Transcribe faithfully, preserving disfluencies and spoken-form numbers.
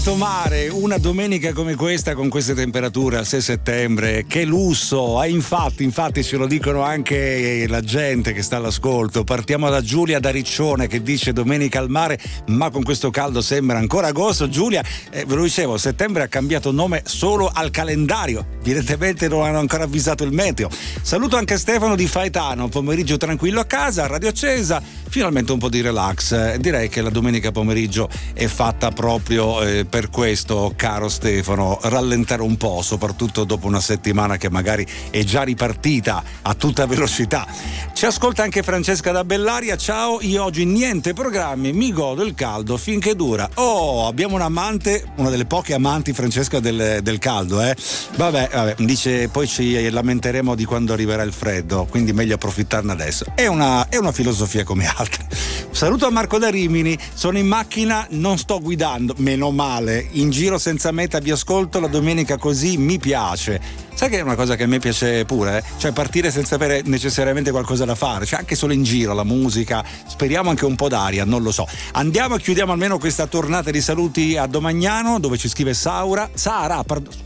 Mare, una domenica come questa con queste temperature a sei settembre, che lusso! Ah, infatti, infatti ce lo dicono anche la gente che sta all'ascolto. Partiamo da Giulia da Riccione che dice domenica al mare, ma con questo caldo sembra ancora agosto. Giulia, eh, ve lo dicevo, settembre ha cambiato nome solo al calendario, evidentemente non hanno ancora avvisato il meteo. Saluto anche Stefano di Faetano, pomeriggio tranquillo a casa, radio accesa, finalmente un po' di relax. Direi che la domenica pomeriggio è fatta proprio eh, per questo, caro Stefano, rallentare un po', soprattutto dopo una settimana che magari è già ripartita a tutta velocità. Ci ascolta anche Francesca da Bellaria. Ciao, io oggi niente programmi, mi godo il caldo finché dura. Oh, abbiamo un amante, una delle poche amanti, Francesca, del, del caldo, eh. Vabbè, vabbè, dice poi ci lamenteremo di quando arriverà il freddo, quindi meglio approfittarne adesso. È una, è una filosofia come altre. Saluto a Marco da Rimini, sono in macchina, non sto guidando, meno male, in giro senza meta vi ascolto la domenica così mi piace. Sai che è una cosa che a me piace pure, eh? Cioè partire senza avere necessariamente qualcosa da fare, cioè anche solo in giro la musica, speriamo anche un po' d'aria, non lo so. Andiamo e chiudiamo almeno questa tornata di saluti a Domagnano, dove ci scrive Saura, Sara, pardon,